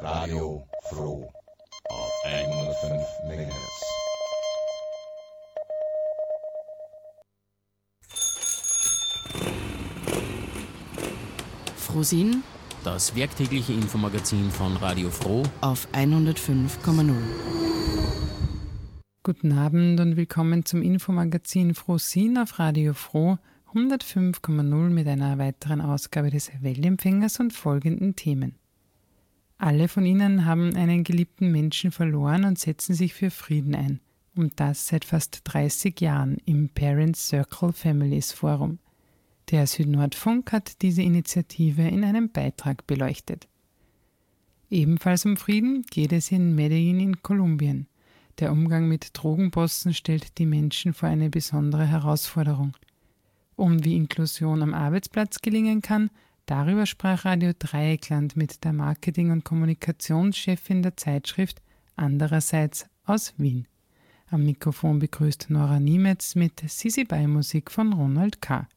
Radio Froh auf 105 MHz. Frohsinn, das werktägliche Infomagazin von Radio Froh auf 105,0. Guten Abend und willkommen zum Infomagazin Frohsinn auf Radio Froh 105,0 mit einer weiteren Ausgabe des Weltempfängers und folgenden Themen. Alle von Ihnen haben einen geliebten Menschen verloren und setzen sich für Frieden ein. Und das seit fast 30 Jahren im Parents Circle Families Forum. Der Südnordfunk hat diese Initiative in einem Beitrag beleuchtet. Ebenfalls um Frieden geht es in Medellin in Kolumbien. Der Umgang mit Drogenbossen stellt die Menschen vor eine besondere Herausforderung. Und wie Inklusion am Arbeitsplatz gelingen kann, darüber sprach Radio Dreieckland mit der Marketing- und Kommunikationschefin der Zeitschrift Andererseits aus Wien. Am Mikrofon begrüßt Nora Niemetz mit Sisi Bei Musik von Ronald K.